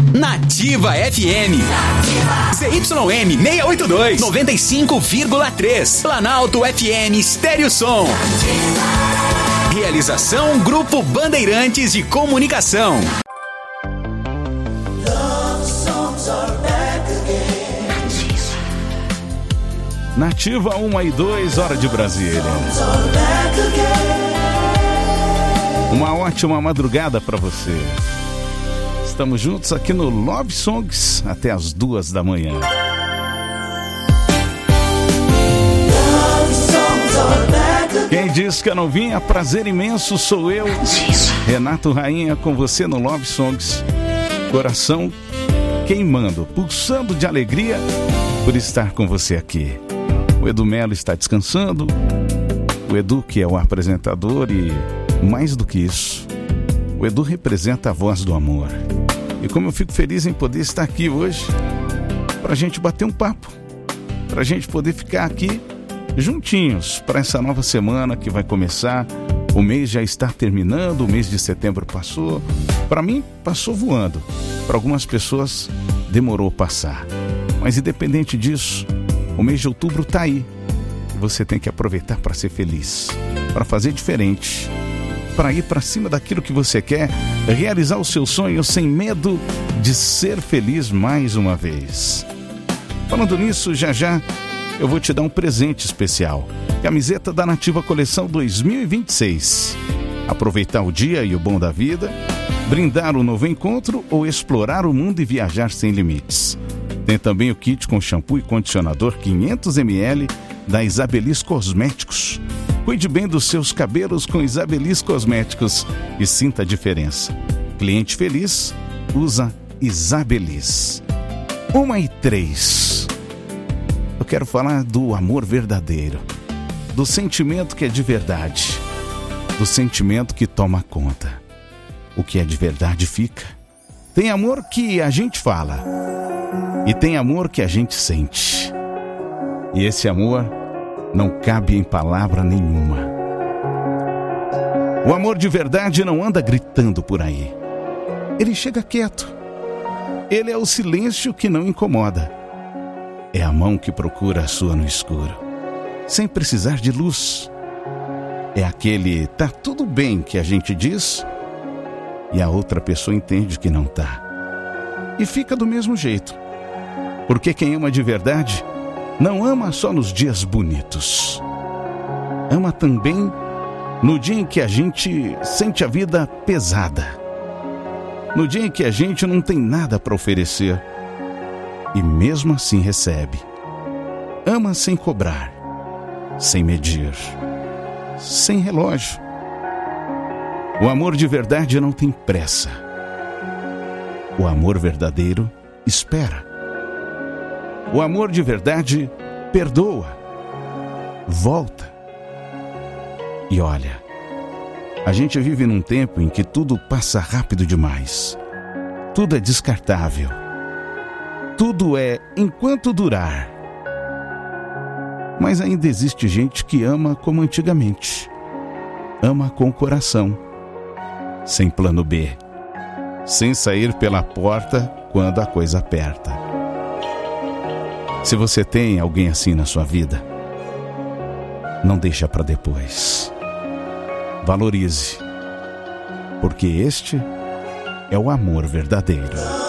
Nativa FM. ZYM 682, 95,3. Planalto FM Estéreo Som. Realização Grupo Bandeirantes de Comunicação. Nativa 1 e 2, hora de Brasília. Uma ótima madrugada para você. Estamos juntos aqui no Love Songs até as 2 da manhã. Quem disse que eu não vinha, prazer imenso, sou eu, Renato Rainha, com você no Love Songs. Coração queimando, pulsando de alegria por estar com você aqui. O Edu Melo está descansando, o Edu que é o apresentador e, mais do que isso, o Edu representa a voz do amor. E como eu fico feliz em poder estar aqui hoje, para a gente bater um papo, para a gente poder ficar aqui juntinhos para essa nova semana que vai começar. O mês já está terminando, o mês de setembro passou. Para mim, passou voando. Para algumas pessoas, demorou a passar. Mas independente disso, o mês de outubro está aí. E você tem que aproveitar para ser feliz, para fazer diferente, para ir para cima daquilo que você quer, realizar os seus sonhos sem medo de ser feliz mais uma vez. Falando nisso, já eu vou te dar um presente especial. Camiseta da Nativa Coleção 2026. Aproveitar o dia e o bom da vida, brindar o novo encontro ou explorar o mundo e viajar sem limites. Tem também o kit com shampoo e condicionador 500ml da Isabelis Cosméticos. Cuide bem dos seus cabelos com Isabelis Cosméticos e sinta a diferença. Cliente feliz, usa Isabelis. 1 e 3. Eu quero falar do amor verdadeiro, do sentimento que é de verdade, do sentimento que toma conta. O que é de verdade fica. Tem amor que a gente fala e tem amor que a gente sente. E esse amor não cabe em palavra nenhuma. O amor de verdade não anda gritando por aí. Ele chega quieto. Ele é o silêncio que não incomoda. É a mão que procura a sua no escuro, sem precisar de luz. É aquele tá tudo bem que a gente diz e a outra pessoa entende que não tá. E fica do mesmo jeito. Porque quem ama de verdade não ama só nos dias bonitos. Ama também no dia em que a gente sente a vida pesada. No dia em que a gente não tem nada para oferecer. E mesmo assim recebe. Ama sem cobrar, sem medir, sem relógio. O amor de verdade não tem pressa. O amor verdadeiro espera. O amor de verdade perdoa, volta. E olha, a gente vive num tempo em que tudo passa rápido demais. Tudo é descartável. Tudo é enquanto durar. Mas ainda existe gente que ama como antigamente. Ama com o coração. Sem plano B. Sem sair pela porta quando a coisa aperta. Se você tem alguém assim na sua vida, não deixa para depois. Valorize. Porque este é o amor verdadeiro.